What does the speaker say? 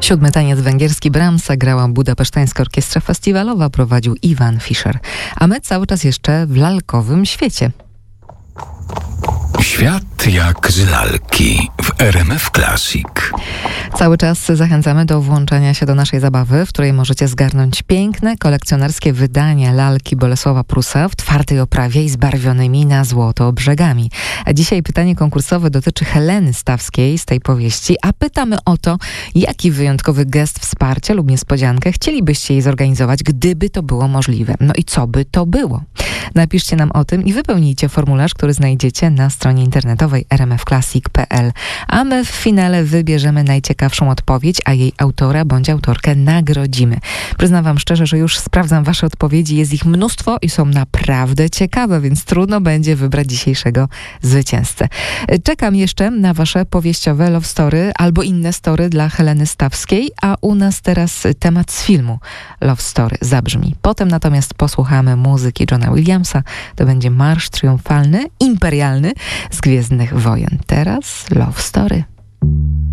Siódmy taniec węgierski Brahmsa grała Budapesztańska Orkiestra Festiwalowa, prowadził Iwan Fischer. A my cały czas jeszcze w lalkowym świecie. Świat jak z lalki w RMF Classic. Cały czas zachęcamy do włączenia się do naszej zabawy, w której możecie zgarnąć piękne, kolekcjonerskie wydanie lalki Bolesława Prusa w twardej oprawie i zbarwionymi na złoto brzegami. A dzisiaj pytanie konkursowe dotyczy Heleny Stawskiej z tej powieści, a pytamy o to, jaki wyjątkowy gest wsparcia lub niespodziankę chcielibyście jej zorganizować, gdyby to było możliwe. No i co by to było? Napiszcie nam o tym i wypełnijcie formularz, który znajdziecie na stronie internetowej rmfclassic.pl. A my w finale wybierzemy najciekawszą odpowiedź, a jej autora bądź autorkę nagrodzimy. Przyznam wam szczerze, że już sprawdzam wasze odpowiedzi, jest ich mnóstwo i są naprawdę ciekawe, więc trudno będzie wybrać dzisiejszego zwycięzcę. Czekam jeszcze na wasze powieściowe love story albo inne story dla Heleny Stawskiej, a u nas teraz temat z filmu Love Story zabrzmi. Potem natomiast posłuchamy muzyki Johna Williamsa. To będzie marsz triumfalny, imperialny z Gwiezdnych Wojen. Teraz Love Story.